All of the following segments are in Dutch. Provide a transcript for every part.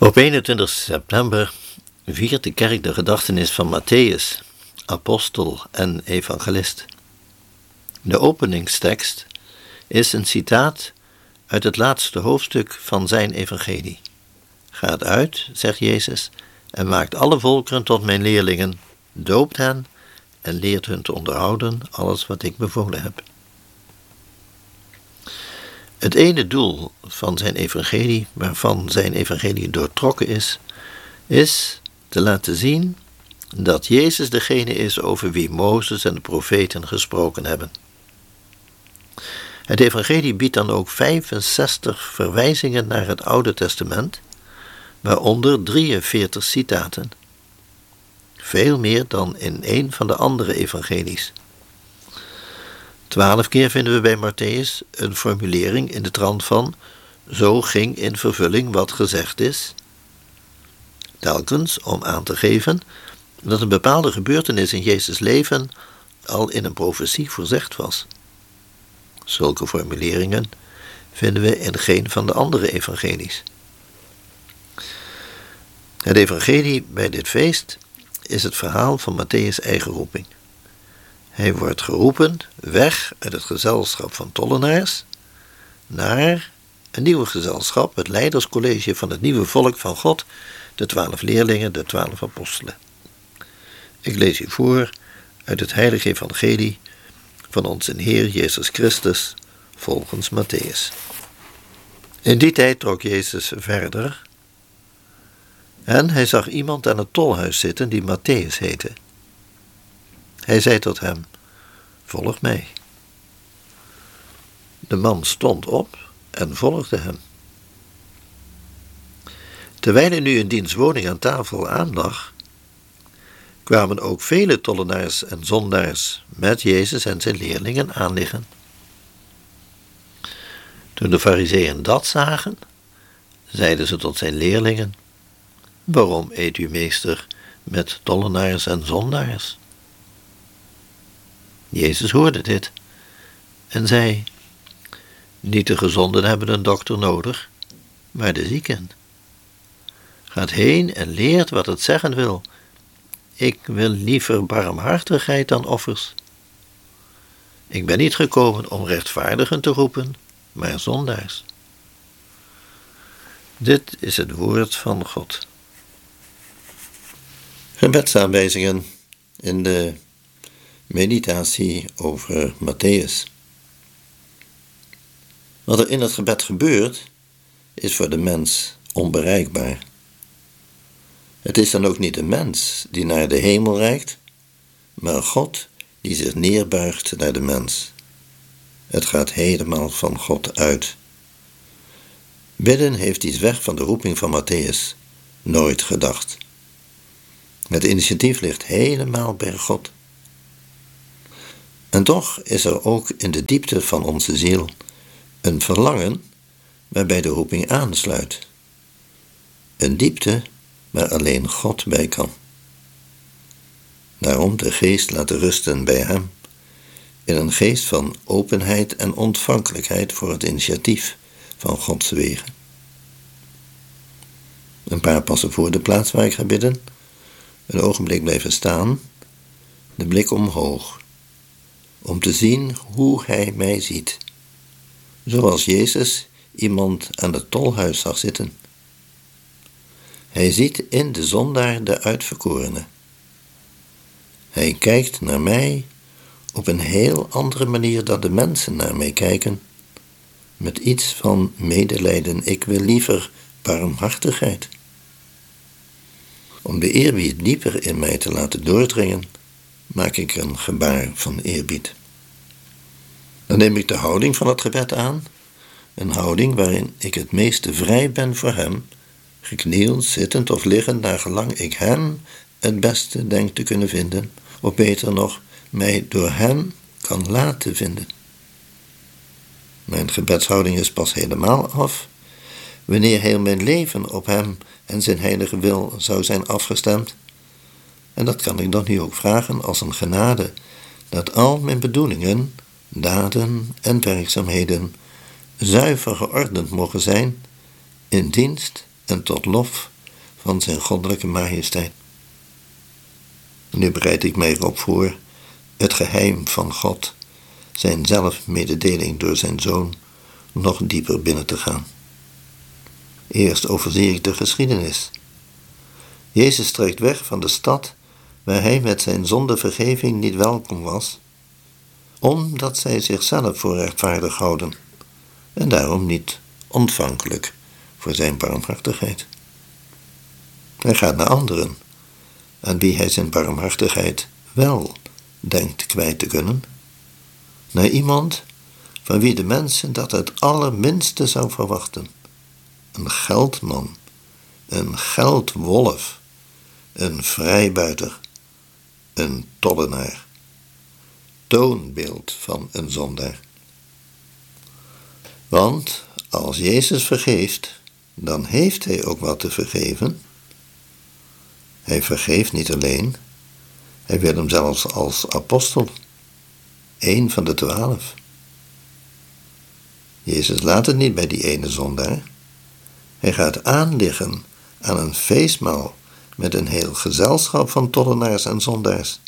Op 21 september viert de kerk de gedachtenis van Mattheüs, apostel en evangelist. De openingstekst is een citaat uit het laatste hoofdstuk van zijn evangelie. Gaat uit, zegt Jezus, en maakt alle volkeren tot mijn leerlingen, doopt hen en leert hun te onderhouden alles wat ik bevolen heb. Het ene doel van zijn evangelie, waarvan zijn evangelie doortrokken is te laten zien dat Jezus degene is over wie Mozes en de profeten gesproken hebben. Het evangelie biedt dan ook 65 verwijzingen naar het Oude Testament, waaronder 43 citaten. Veel meer dan in een van de andere evangelies. 12 keer vinden we bij Mattheüs een formulering in de trant van: zo ging in vervulling wat gezegd is. Telkens om aan te geven dat een bepaalde gebeurtenis in Jezus' leven al in een profetie voorzegd was. Zulke formuleringen vinden we in geen van de andere evangelies. Het evangelie bij dit feest is het verhaal van Mattheüs' eigen roeping. Hij wordt geroepen weg uit het gezelschap van tollenaars naar een nieuw gezelschap, het leiderscollege van het nieuwe volk van God, de 12 leerlingen, de 12 apostelen. Ik lees u voor uit het heilige evangelie van onze Heer Jezus Christus volgens Mattheüs. In die tijd trok Jezus verder en hij zag iemand aan het tolhuis zitten die Mattheüs heette. Hij zei tot hem: volg mij. De man stond op en volgde hem. Terwijl hij nu in diens woning aan tafel aanlag, kwamen ook vele tollenaars en zondaars met Jezus en zijn leerlingen aanliggen. Toen de farizeeën dat zagen, zeiden ze tot zijn leerlingen: waarom eet uw meester met tollenaars en zondaars? Jezus hoorde dit en zei: niet de gezonden hebben een dokter nodig, maar de zieken. Gaat heen en leert wat het zeggen wil. Ik wil liever barmhartigheid dan offers. Ik ben niet gekomen om rechtvaardigen te roepen, maar zondaars. Dit is het woord van God. Gebedsaanwijzingen in de meditatie over Mattheüs. Wat er in het gebed gebeurt, is voor de mens onbereikbaar. Het is dan ook niet de mens die naar de hemel reikt, maar God die zich neerbuigt naar de mens. Het gaat helemaal van God uit. Bidden heeft iets weg van de roeping van Mattheüs nooit gedacht. Het initiatief ligt helemaal bij God. En toch is er ook in de diepte van onze ziel een verlangen waarbij de roeping aansluit. Een diepte waar alleen God bij kan. Daarom de geest laten rusten bij hem, in een geest van openheid en ontvankelijkheid voor het initiatief van Gods wegen. Een paar passen voor de plaats waar ik ga bidden, een ogenblik blijven staan, de blik omhoog, om te zien hoe hij mij ziet, zoals Jezus iemand aan het tolhuis zag zitten. Hij ziet in de zondaar de uitverkorene. Hij kijkt naar mij op een heel andere manier dan de mensen naar mij kijken, met iets van medelijden. Ik wil liever barmhartigheid. Om de eerbied dieper in mij te laten doordringen, maak ik een gebaar van eerbied. Dan neem ik de houding van het gebed aan, een houding waarin ik het meeste vrij ben voor hem, geknield, zittend of liggend, naar gelang ik hem het beste denk te kunnen vinden, of beter nog, mij door hem kan laten vinden. Mijn gebedshouding is pas helemaal af wanneer heel mijn leven op hem en zijn heilige wil zou zijn afgestemd. En dat kan ik dan nu ook vragen als een genade, dat al mijn bedoelingen, daden en werkzaamheden zuiver geordend mogen zijn in dienst en tot lof van zijn goddelijke majesteit. Nu bereid ik mij erop voor het geheim van God, zijn zelfmededeling door zijn Zoon, nog dieper binnen te gaan. Eerst overzie ik de geschiedenis. Jezus trekt weg van de stad waar hij met zijn zondevergeving niet welkom was, omdat zij zichzelf voor rechtvaardig houden en daarom niet ontvankelijk voor zijn barmhartigheid. Hij gaat naar anderen, aan wie hij zijn barmhartigheid wel denkt kwijt te kunnen, naar iemand van wie de mensen dat het allerminste zou verwachten. Een geldman, een geldwolf, een vrijbuiter, een tollenaar, toonbeeld van een zondaar. Want als Jezus vergeeft, dan heeft hij ook wat te vergeven. Hij vergeeft niet alleen, hij wil hem zelfs als apostel, 1 van de 12. Jezus laat het niet bij die ene zondaar. Hij gaat aanliggen aan een feestmaal met een heel gezelschap van tollenaars en zondaars.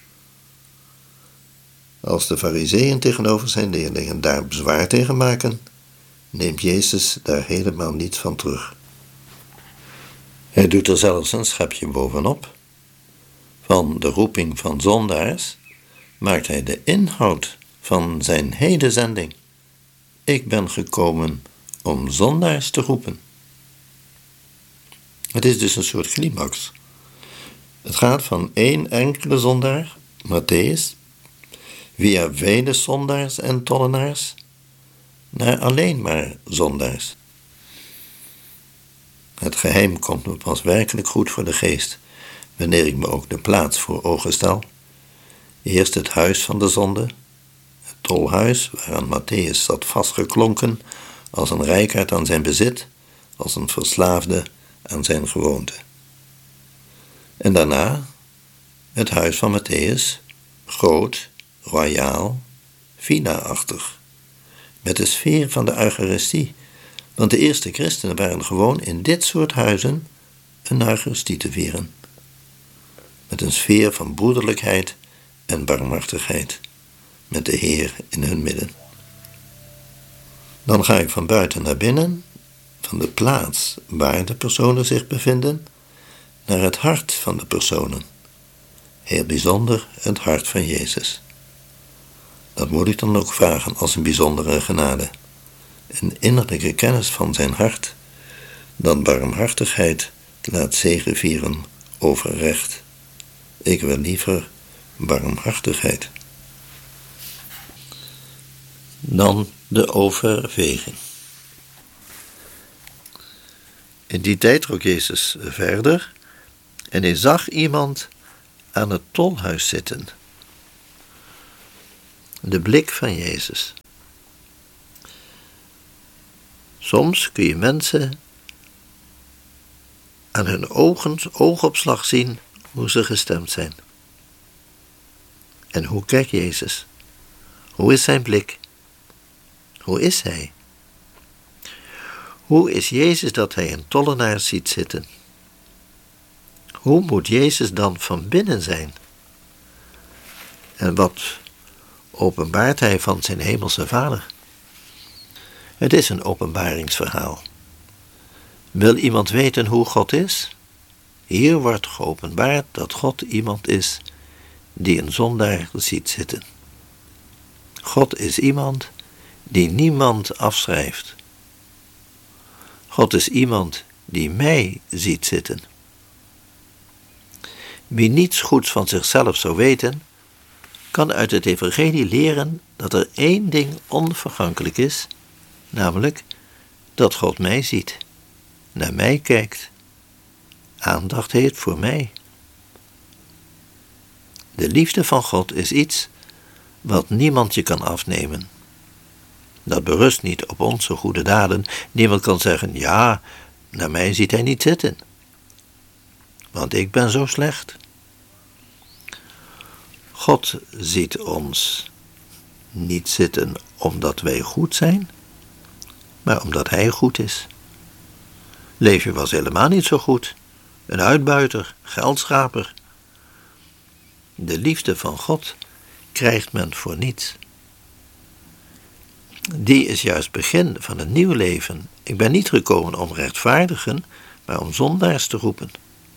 Als de farizeeën tegenover zijn leerlingen daar bezwaar tegen maken, neemt Jezus daar helemaal niets van terug. Hij doet er zelfs een schepje bovenop. Van de roeping van zondaars maakt hij de inhoud van zijn hele zending. Ik ben gekomen om zondaars te roepen. Het is dus een soort climax. Het gaat van één enkele zondaar, Mattheüs, via vele zondaars en tollenaars, naar alleen maar zondaars. Het geheim komt me pas werkelijk goed voor de geest, wanneer ik me ook de plaats voor ogen stel. Eerst het huis van de zonde, het tolhuis waaraan Mattheüs zat vastgeklonken als een rijkaard aan zijn bezit, als een verslaafde aan zijn gewoonte. En daarna het huis van Mattheüs, groot, royaal, villa-achtig, met de sfeer van de Eucharistie, want de eerste christenen waren gewoon in dit soort huizen een Eucharistie te vieren, met een sfeer van broederlijkheid en barmhartigheid, met de Heer in hun midden. Dan ga ik van buiten naar binnen, van de plaats waar de personen zich bevinden, naar het hart van de personen. Heel bijzonder het hart van Jezus. Dat moet ik dan ook vragen als een bijzondere genade. Een innerlijke kennis van zijn hart, dat barmhartigheid laat zegevieren over recht. Ik wil liever barmhartigheid. Dan de overweging. In die tijd trok Jezus verder en hij zag iemand aan het tolhuis zitten. De blik van Jezus. Soms kun je mensen aan hun oogopslag zien hoe ze gestemd zijn. En hoe kijkt Jezus? Hoe is zijn blik? Hoe is hij? Hoe is Jezus dat hij een tollenaar ziet zitten? Hoe moet Jezus dan van binnen zijn? En wat openbaart hij van zijn hemelse Vader? Het is een openbaringsverhaal. Wil iemand weten hoe God is? Hier wordt geopenbaard dat God iemand is die een zondaar ziet zitten. God is iemand die niemand afschrijft. God is iemand die mij ziet zitten. Wie niets goeds van zichzelf zou weten, kan uit het evangelie leren dat er één ding onvergankelijk is, namelijk dat God mij ziet, naar mij kijkt, aandacht heeft voor mij. De liefde van God is iets wat niemand je kan afnemen. Dat berust niet op onze goede daden. Niemand kan zeggen, ja, naar mij ziet hij niet zitten, want ik ben zo slecht. God ziet ons niet zitten omdat wij goed zijn, maar omdat hij goed is. Levi was helemaal niet zo goed, een uitbuiter, geldschaper. De liefde van God krijgt men voor niets. Die is juist begin van een nieuw leven. Ik ben niet gekomen om rechtvaardigen, maar om zondaars te roepen.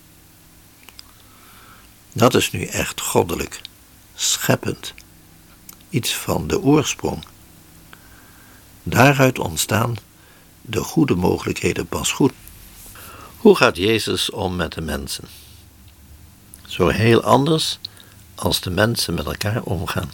Dat is nu echt goddelijk, scheppend, iets van de oorsprong. Daaruit ontstaan de goede mogelijkheden pas goed. Hoe gaat Jezus om met de mensen? Zo heel anders als de mensen met elkaar omgaan.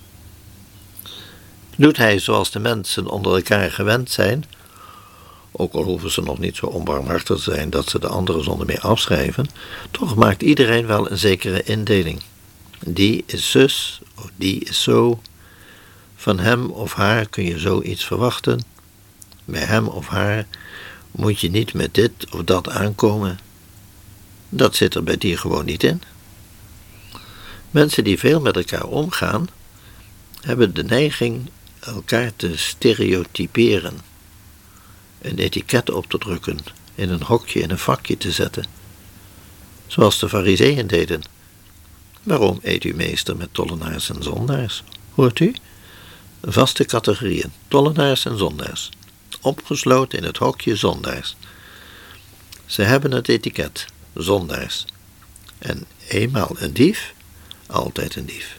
Doet hij zoals de mensen onder elkaar gewend zijn, ook al hoeven ze nog niet zo onbarmhartig te zijn dat ze de andere zonde mee afschrijven, toch maakt iedereen wel een zekere indeling. Die is zus, of die is zo. Van hem of haar kun je zoiets verwachten. Bij hem of haar moet je niet met dit of dat aankomen. Dat zit er bij die gewoon niet in. Mensen die veel met elkaar omgaan, hebben de neiging elkaar te stereotyperen, een etiket op te drukken, in een hokje, in een vakje te zetten. Zoals de Farizeeën deden. Waarom eet u meester met tollenaars en zondaars? Hoort u? Vaste categorieën, tollenaars en zondaars. Opgesloten in het hokje zondaars. Ze hebben het etiket, zondaars. En eenmaal een dief, altijd een dief.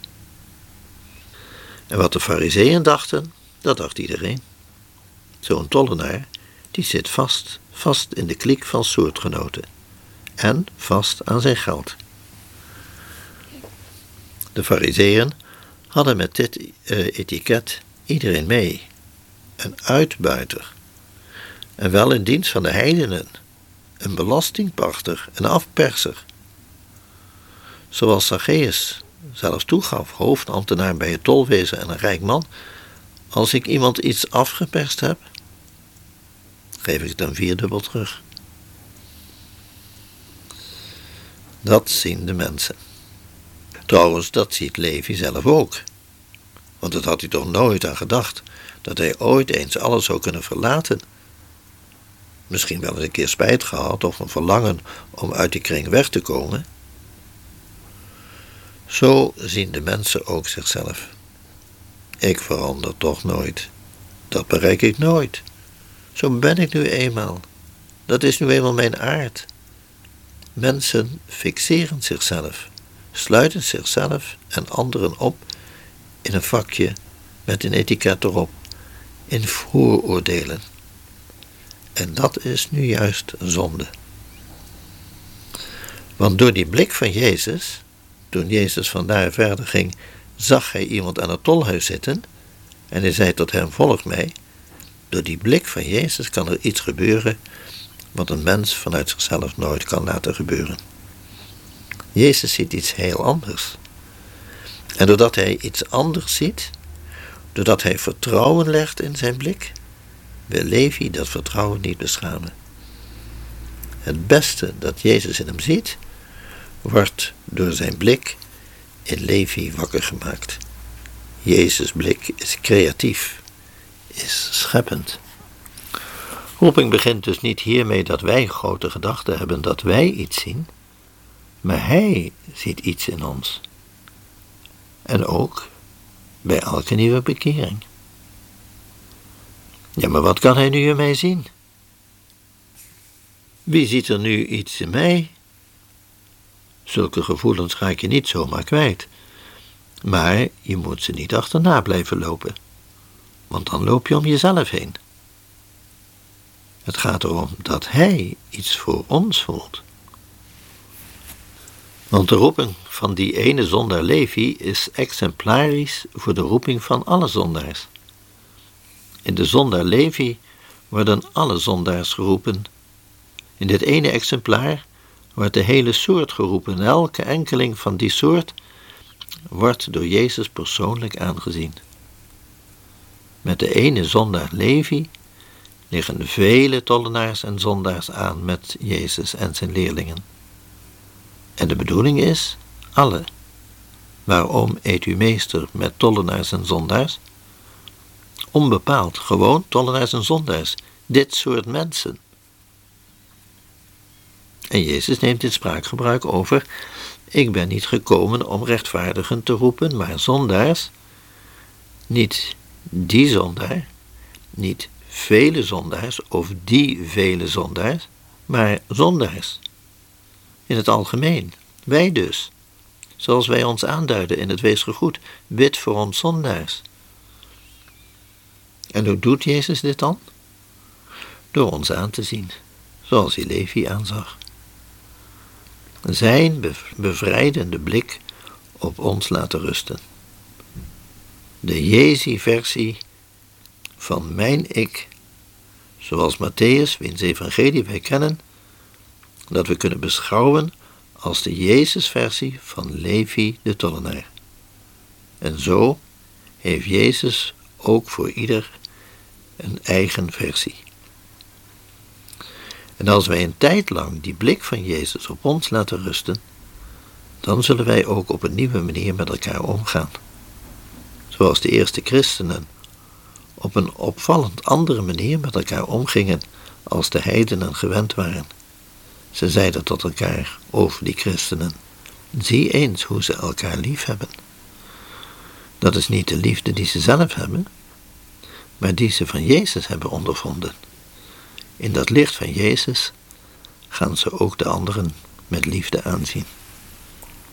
En wat de Farizeeën dachten, dat dacht iedereen. Zo'n tollenaar, die zit vast in de kliek van soortgenoten. En vast aan zijn geld. De Farizeeën hadden met dit etiket iedereen mee. Een uitbuiter. En wel in dienst van de heidenen. Een belastingpachter, een afperser. Zoals Zacchaeus zelfs toegaf, hoofdambtenaar bij het tolwezen en een rijk man. Als ik iemand iets afgeperst heb, geef ik het dan 4-dubbel terug. Dat zien de mensen. Trouwens, dat ziet Levi zelf ook. Want dat had hij toch nooit aan gedacht, dat hij ooit eens alles zou kunnen verlaten. Misschien wel eens een keer spijt gehad of een verlangen om uit die kring weg te komen. Zo zien de mensen ook zichzelf. Ik verander toch nooit. Dat bereik ik nooit. Zo ben ik nu eenmaal. Dat is nu eenmaal mijn aard. Mensen fixeren zichzelf, sluiten zichzelf en anderen op in een vakje met een etiket erop, in vooroordelen. En dat is nu juist zonde. Want door die blik van Jezus, toen Jezus vandaar verder ging, zag hij iemand aan het tolhuis zitten en hij zei tot hem, volg mij. Door die blik van Jezus kan er iets gebeuren wat een mens vanuit zichzelf nooit kan laten gebeuren. Jezus ziet iets heel anders. En doordat hij iets anders ziet, doordat hij vertrouwen legt in zijn blik, wil Levi dat vertrouwen niet beschamen. Het beste dat Jezus in hem ziet, wordt door zijn blik in Levi wakker gemaakt. Jezus' blik is creatief, is scheppend. Roeping begint dus niet hiermee dat wij grote gedachten hebben, dat wij iets zien, maar hij ziet iets in ons. En ook bij elke nieuwe bekering. Ja, maar wat kan hij nu in mij zien? Wie ziet er nu iets in mij? Zulke gevoelens raak je niet zomaar kwijt. Maar je moet ze niet achterna blijven lopen. Want dan loop je om jezelf heen. Het gaat erom dat hij iets voor ons voelt. Want de roeping van die ene zondaar Levi is exemplarisch voor de roeping van alle zondaars. In de zondaar Levi worden alle zondaars geroepen. In dit ene exemplaar wordt de hele soort geroepen. Elke enkeling van die soort wordt door Jezus persoonlijk aangezien. Met de ene zondaar Levi liggen vele tollenaars en zondaars aan met Jezus en zijn leerlingen. En de bedoeling is, alle. Waarom eet u meester met tollenaars en zondaars? Onbepaald, gewoon tollenaars en zondaars. Dit soort mensen. En Jezus neemt dit spraakgebruik over: ik ben niet gekomen om rechtvaardigen te roepen, maar zondaars. Niet die zondaar, niet vele zondaars of die vele zondaars, maar zondaars. In het algemeen, wij dus. Zoals wij ons aanduiden in het weesgegoed, bid voor ons zondaars. En hoe doet Jezus dit dan? Door ons aan te zien, zoals hij Levi aanzag. Zijn bevrijdende blik op ons laten rusten. De Jezi-versie van mijn ik, zoals Mattheüs, wiens evangelie wij kennen, dat we kunnen beschouwen als de Jezus-versie van Levi de tollenaar. En zo heeft Jezus ook voor ieder een eigen versie. En als wij een tijd lang die blik van Jezus op ons laten rusten, dan zullen wij ook op een nieuwe manier met elkaar omgaan. Zoals de eerste christenen op een opvallend andere manier met elkaar omgingen als de heidenen gewend waren. Ze zeiden tot elkaar over die christenen: zie eens hoe ze elkaar lief hebben. Dat is niet de liefde die ze zelf hebben, maar die ze van Jezus hebben ondervonden. In dat licht van Jezus gaan ze ook de anderen met liefde aanzien.